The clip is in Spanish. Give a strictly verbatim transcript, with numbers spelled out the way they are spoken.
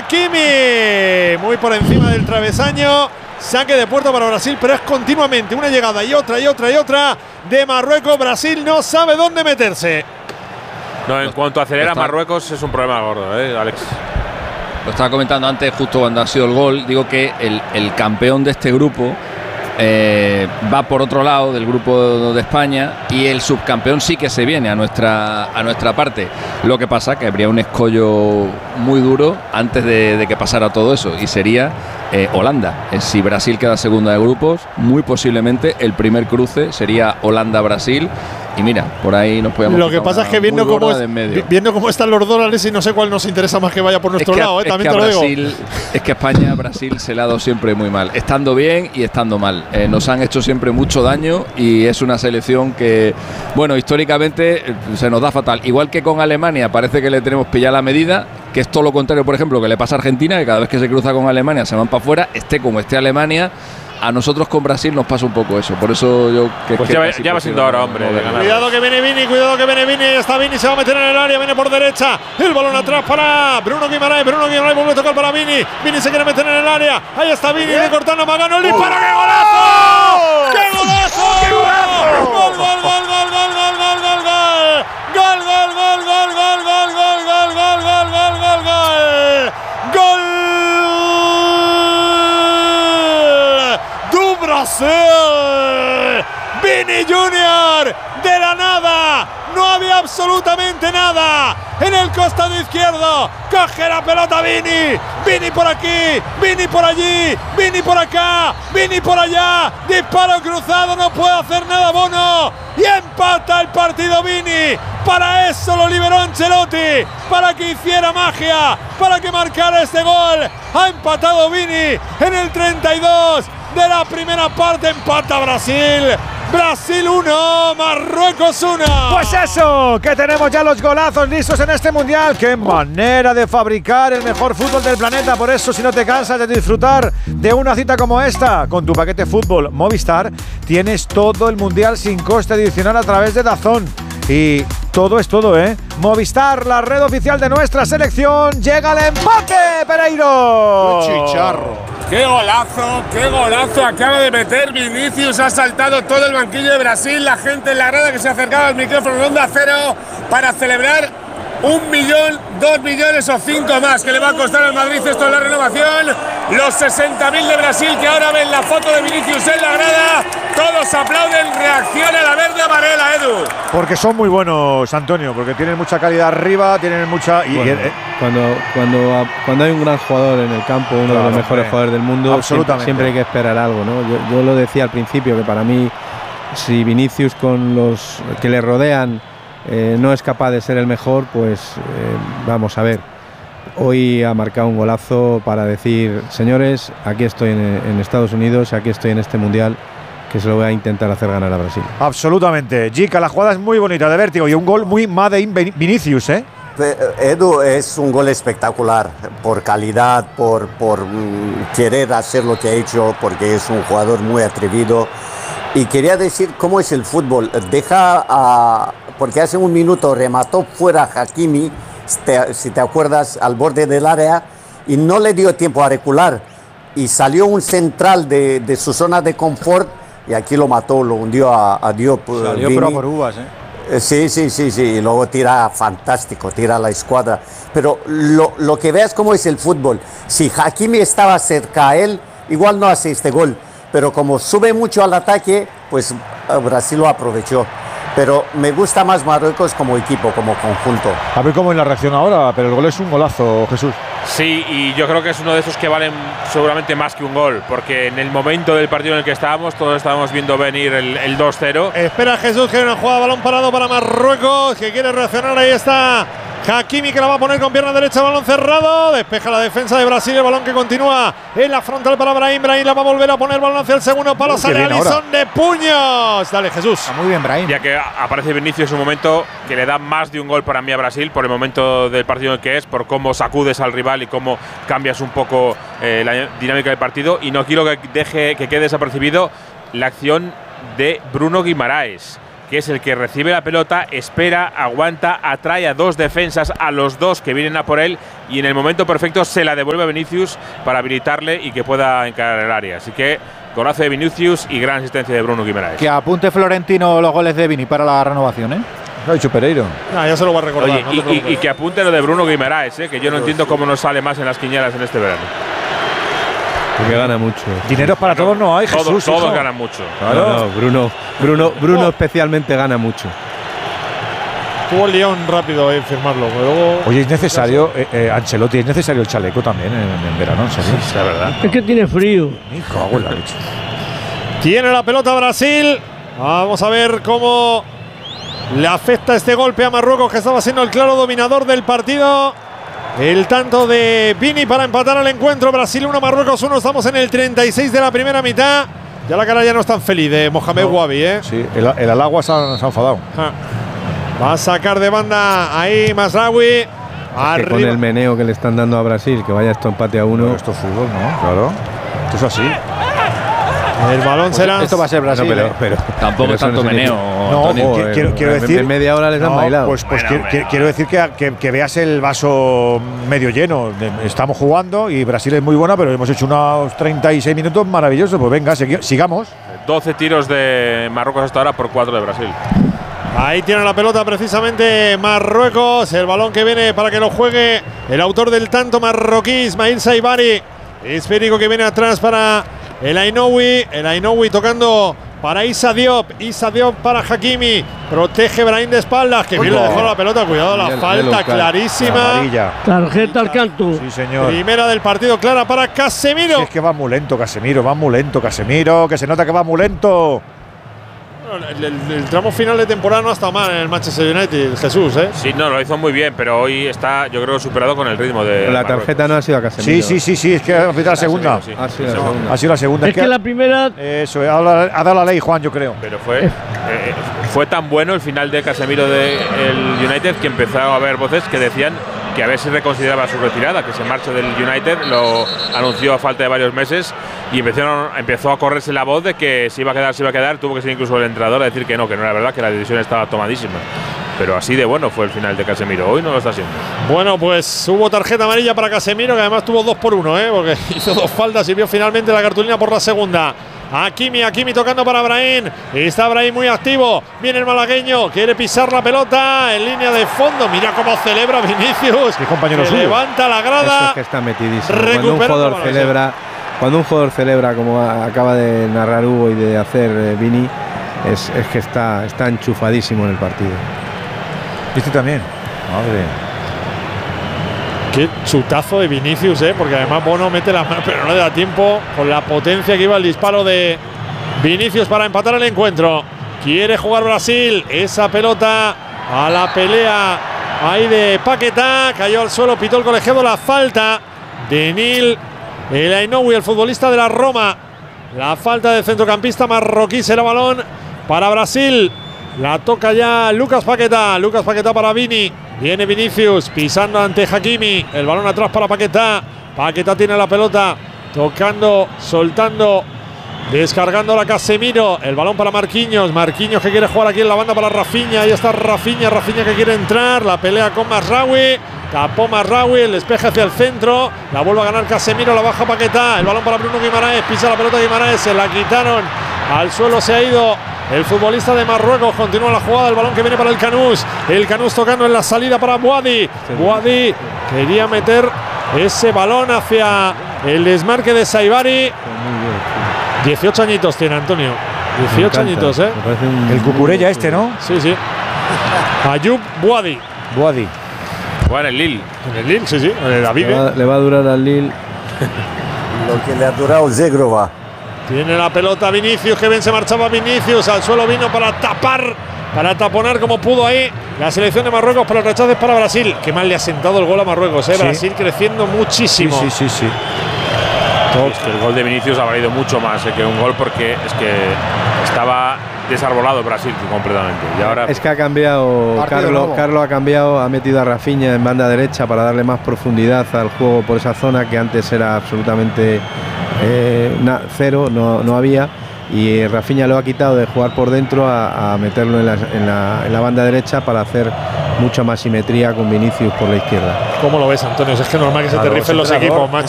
Hakimi. Muy por encima del travesaño. Saque de puerta para Brasil, pero es continuamente una llegada y otra y otra y otra de Marruecos. Brasil no sabe dónde meterse. No, en cuanto acelera Marruecos es un problema gordo, ¿eh, Alex? Lo estaba comentando antes, justo cuando ha sido el gol. Digo que el, el campeón de este grupo eh, va por otro lado del grupo de España y el subcampeón sí que se viene a nuestra, a nuestra parte. Lo que pasa que habría un escollo muy duro antes de, de que pasara todo eso y sería eh, Holanda. Eh, si Brasil queda segunda de grupos, muy posiblemente el primer cruce sería Holanda-Brasil. Y mira, por ahí nos podemos. Lo que pasa es que viendo cómo, es, viendo cómo están los dólares, y no sé cuál nos interesa más que vaya por nuestro es que, lado, ¿eh? es También que te lo Brasil, digo. Es que España, Brasil se le ha dado siempre muy mal, estando bien y estando mal. Eh, nos han hecho siempre mucho daño y es una selección que, bueno, históricamente eh, se nos da fatal. Igual que con Alemania, parece que le tenemos pillada la medida, que es todo lo contrario, por ejemplo, que le pasa a Argentina, que cada vez que se cruza con Alemania se van para afuera, esté como esté Alemania. A nosotros con Brasil nos pasa un poco eso. Por eso yo que, pues que ya, va, ya va siendo ahora, hombre. No, no, cuidado que viene Vini, cuidado que viene Vini. Está Vini, se va a meter en el área, viene por derecha. El balón atrás para Bruno Guimaraes. Bruno Guimaraes vuelve a tocar para Vini. Vini se quiere meter en el área. Ahí está Vini de Cortano Magano. El disparo. ¡Qué golazo! ¡Qué golazo! ¡Qué golazo! ¡Gol, gol, gol, gol, gol, gol, gol, gol, gol! ¡Gol, gol, gol, gol, gol, gol, gol, gol, gol, gol, gol, gol, gol! ¡Gol! ¡Du Brasil! Vini Junior de la nada. No había absolutamente nada en el costado izquierdo. Coge la pelota Vini. Vini por aquí, Vini por allí, Vini por acá, Vini por allá. Disparo cruzado, no puede hacer nada Bono. Y empata el partido Vini. Para eso lo liberó Ancelotti, para que hiciera magia, para que marcara este gol. Ha empatado Vini en el treinta y dos de la primera parte. Empata Brasil. Brasil uno, Marruecos uno. Pues eso, que tenemos ya los golazos listos en este mundial. Qué manera de fabricar el mejor fútbol del planeta. Por eso, si no te cansas de disfrutar de una cita como esta, con tu paquete fútbol Movistar, tienes todo el mundial sin coste adicional a través de DAZN. Y todo es todo, ¿eh? Movistar, la red oficial de nuestra selección. Llega el empate, Pereiro. Chicharro. ¡Qué golazo! ¡Qué golazo! Acaba de meter Vinicius, ha saltado todo el banquillo de Brasil, la gente en la grada que se acercaba al micrófono de Onda Cero para celebrar un millón, dos millones o cinco más que le va a costar al Madrid esto de la renovación. Los sesenta mil de Brasil que ahora ven la foto de Vinicius en la grada, todos aplauden, reacciona la verde amarela, Edu. Porque son muy buenos, Antonio, porque tienen mucha calidad arriba, tienen mucha… Y, bueno, eh, cuando, cuando, cuando hay un gran jugador en el campo, uno claro, de los mejores eh, jugadores del mundo, absolutamente. Siempre, siempre hay que esperar algo, ¿no? Yo, yo lo decía al principio, que para mí, si Vinicius con los que le rodean eh, no es capaz de ser el mejor, pues eh, vamos a ver. Hoy ha marcado un golazo para decir, señores, aquí estoy en, en Estados Unidos, aquí estoy en este mundial, que se lo voy a intentar hacer ganar a Brasil. Absolutamente. Jica, la jugada es muy bonita, de vértigo, y un gol muy made in Vinicius, ¿eh? Edu, es un gol espectacular, por calidad, por, por mm, querer hacer lo que ha hecho, porque es un jugador muy atrevido. Y quería decir cómo es el fútbol. Deja a… Porque hace un minuto remató fuera Hakimi, te, si te acuerdas, al borde del área, y no le dio tiempo a recular. Y salió un central de, de su zona de confort, y aquí lo mató, lo hundió a, a Diop. Salió Vini. pero por uvas, ¿eh? Sí, sí, sí, sí, y luego tira fantástico, tira la escuadra. Pero lo, lo que veas cómo es el fútbol. Si Hakimi estaba cerca a él, igual no hace este gol. Pero como sube mucho al ataque, pues Brasil lo aprovechó. Pero me gusta más Marruecos como equipo, como conjunto. A ver cómo es la reacción ahora, pero el gol es un golazo, Jesús. Sí, y yo creo que es uno de esos que valen seguramente más que un gol, porque en el momento del partido en el que estábamos, todos estábamos viendo venir el, el dos cero. Espera Jesús, que hay una jugada, balón parado para Marruecos, que quiere reaccionar, ahí está Hakimi, que la va a poner con pierna derecha, balón cerrado, despeja la defensa de Brasil, el balón que continúa en la frontal para Brahim, Brahim la va a volver a poner, balón hacia el segundo palo, sale Alisson de puños, dale Jesús. Está muy bien Brahim. Ya que aparece Vinicius en un momento que le da más de un gol para mí a Brasil, por el momento del partido en el que es, por cómo sacudes al rival y cómo cambias un poco eh, la dinámica del partido, y no quiero que deje que quede desapercibido la acción de Bruno Guimaraes, que es el que recibe la pelota, espera, aguanta, atrae a dos defensas, a los dos que vienen a por él, y en el momento perfecto se la devuelve a Vinicius para habilitarle y que pueda encarar el área. Así que golazo de Vinicius y gran asistencia de Bruno Guimaraes. Que apunte Florentino los goles de Vini para la renovación, ¿eh? Lo ha dicho Pereiro. Ah, ya se lo va a recordar. Oye, no y, y, y que apunte lo de Bruno Guimaraes, ¿eh? Que yo no entiendo cómo no sale más en las quinielas en este verano. Porque gana mucho. Dineros para todos no hay, Todos, Jesús. todos hijo. ganan mucho. Claro. No, no, Bruno, Bruno, Bruno especialmente gana mucho. Tuvo el León rápido en firmarlo. Luego, Oye, es necesario, eh, eh, Ancelotti, es necesario el chaleco también en, en verano, en serio. Sí, la verdad. Es que tiene frío. Me cago en la leche. tiene la pelota Brasil. Vamos a ver cómo le afecta este golpe a Marruecos, que estaba siendo el claro dominador del partido. El tanto de Vini para empatar el encuentro. Brasil uno, Marruecos uno. Estamos en el treinta y seis de la primera mitad. Ya la cara ya no es tan feliz de Mohamed No. Wabi, ¿eh? Sí, el, el Alagua se ha, se ha enfadado. Ah. Va a sacar de banda ahí Mazraoui. Que Arriba. con el meneo que le están dando a Brasil, que vaya esto empate a uno. Pero esto es fútbol, ¿no? Claro. Esto es así. El balón será. Esto va a ser Brasil. Bueno, ¿eh? pero, pero, Tampoco pero es eso tanto no significa- meneo. No, Tony. joder, quiero, quiero en- decir. en media hora les han no, bailado. Pues, pues Bueno, quiero, hombre. quiero- quiero decir que, que, que veas el vaso medio lleno. De- Estamos jugando y Brasil es muy buena, pero hemos hecho unos treinta y seis minutos maravillosos. Pues venga, segui- sigamos. doce tiros de Marruecos hasta ahora por cuatro de Brasil. Ahí tiene la pelota precisamente Marruecos. El balón que viene para que lo juegue el autor del tanto marroquí, Ismail Saibari. Esférico que viene atrás para el Ainoui. El Ainoui tocando para Issa Diop. Issa Diop para Hakimi. Protege Brahim de espaldas. Que bien le dejó la pelota. Cuidado, la Yellow falta card. clarísima. Amarilla. Tarjeta al canto. Sí, señor. Primera del partido, clara para Casemiro. Si es que va muy lento Casemiro, va muy lento Casemiro, que se nota que va muy lento. El, el- el tramo final de temporada no ha estado mal en el Manchester United, Jesús, ¿eh? Sí, no, lo hizo muy bien, pero hoy está, yo creo, superado con el ritmo de. La Marruecos. tarjeta no ha sido a Casemiro. Sí, sí, sí, sí, es que ha sido la segunda. Sí, Ha sido la sí. segunda. Ha sido la segunda. Es que la primera. Eso, ha dado la, ha dado la ley, Juan, yo creo. Pero fue, eh, fue tan bueno el final de Casemiro del United que empezaron a haber voces que decían que a ver si reconsideraba su retirada, que se marchó del United, lo anunció a falta de varios meses y empezaron, empezó a correrse la voz de que se iba a quedar, se iba a quedar, tuvo que ser incluso el entrenador a decir que no, que no era verdad, que la decisión estaba tomadísima. Pero así de bueno fue el final de Casemiro, hoy no lo está haciendo. Bueno, pues hubo tarjeta amarilla para Casemiro, que además tuvo dos por uno, ¿eh? Porque hizo dos faltas y vio finalmente la cartulina por la segunda. Hakimi, Hakimi tocando para Brahim. Está Brahim muy activo. Viene el malagueño, quiere pisar la pelota en línea de fondo. Mira cómo celebra Vinicius. Qué compañero que suyo. levanta la Eso grada. es que está metidísimo. Cuando un Recuperando jugador balones. celebra, cuando un jugador celebra, como a- acaba de narrar Hugo y de hacer eh, Vini, es, es que está, está enchufadísimo en el partido. Este también. Madre. Qué chutazo de Vinicius, ¿eh? Porque además Bono mete la mano, pero no le da tiempo con la potencia que iba el disparo de Vinicius para empatar el encuentro. Quiere jugar Brasil. Esa pelota a la pelea ahí de Paquetá. Cayó al suelo, pitó el colegiado la falta de Nil El Ainoui, el futbolista de la Roma. La falta del centrocampista marroquí será balón para Brasil. La toca ya Lucas Paquetá. Lucas Paquetá para Vini. Viene Vinicius pisando ante Hakimi. El balón atrás para Paquetá. Paquetá tiene la pelota. Tocando, soltando. Descargando la Casemiro. El balón para Marquinhos. Marquinhos que quiere jugar aquí en la banda para Rafinha. Ahí está Rafinha. Rafinha que quiere entrar. La pelea con Mazraoui. Tapó Mazraoui. El despeje hacia el centro. La vuelve a ganar Casemiro. La baja Paquetá. El balón para Bruno Guimaraes. Pisa la pelota Guimaraes. Se la quitaron. Al suelo se ha ido el futbolista de Marruecos. Continúa la jugada. El balón que viene para el Canús. El Canús tocando en la salida para Boadi. Boadi quería meter ese balón hacia el desmarque de Saibari. dieciocho añitos tiene Antonio. dieciocho añitos, ¿eh? Me parece un- El Cucurella este, ¿no? Sí, sí. Ayub Boadi. Boadi. Juega en el Lille. En el Lille, sí, sí. En el David. le, va, le va a durar al Lille. Lo que le ha durado Zegrova. Tiene la pelota Vinicius, que bien se marchaba Vinicius. Al suelo vino para tapar, para taponar como pudo ahí la selección de Marruecos, pero el rechazo es para Brasil. Qué mal le ha sentado el gol a Marruecos, ¿eh? Sí. Brasil creciendo Sí, muchísimo. sí, sí, sí. Es que el gol de Vinicius ha valido mucho más eh, que un gol porque es que estaba desarbolado Brasil completamente. Y ahora Es que ha cambiado, Partido Carlos, nuevo. Carlos ha cambiado, ha metido a Rafinha en banda derecha para darle más profundidad al juego por esa zona que antes era absolutamente eh, na- cero, no, no había. y Rafinha lo ha quitado de jugar por dentro a, a meterlo en la, en, la, en la banda derecha para hacer mucha más simetría con Vinicius por la izquierda. ¿Cómo lo ves, Antonio? Es que es normal que Claro, se te rifen los entrenador, equipos, macho.